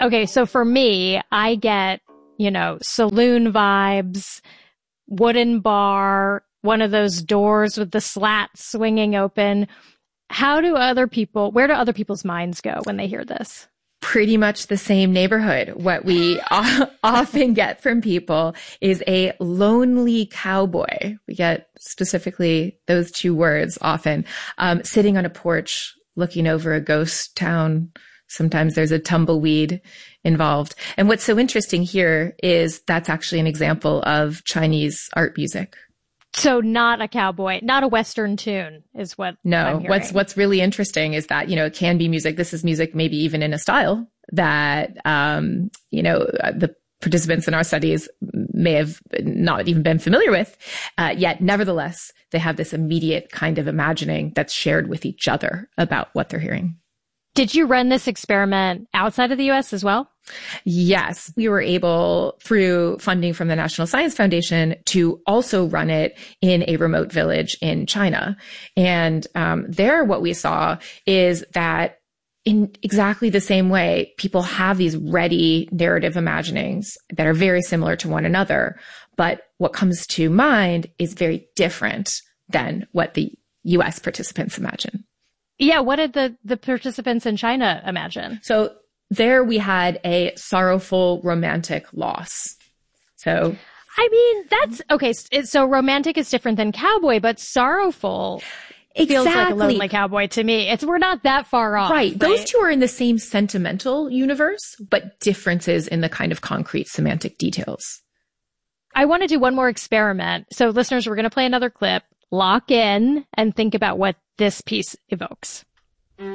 Okay, so for me, I get, saloon vibes, wooden bar, one of those doors with the slats swinging open. Where do other people's minds go when they hear this? Pretty much the same neighborhood. What we often get from people is a lonely cowboy. We get specifically those two words often, sitting on a porch, looking over a ghost town. Sometimes there's a tumbleweed involved. And what's so interesting here is that's actually an example of Chinese art music. So not a cowboy, not a Western tune is what I'm hearing. What's really interesting is that, it can be music. This is music maybe even in a style that, the participants in our studies may have not even been familiar with, yet nevertheless, they have this immediate kind of imagining that's shared with each other about what they're hearing. Did you run this experiment outside of the U.S. as well? Yes, we were able, through funding from the National Science Foundation, to also run it in a remote village in China. And there, what we saw is that in exactly the same way, people have these ready narrative imaginings that are very similar to one another. But what comes to mind is very different than what the U.S. participants imagine. Yeah, what did the participants in China imagine? So there we had a sorrowful romantic loss. So, I mean, that's okay. So romantic is different than cowboy, but sorrowful feels like a lonely cowboy to me. We're not that far off. Right. Those two are in the same sentimental universe, but differences in the kind of concrete semantic details. I want to do one more experiment. So listeners, we're going to play another clip. Lock in and think about what this piece evokes.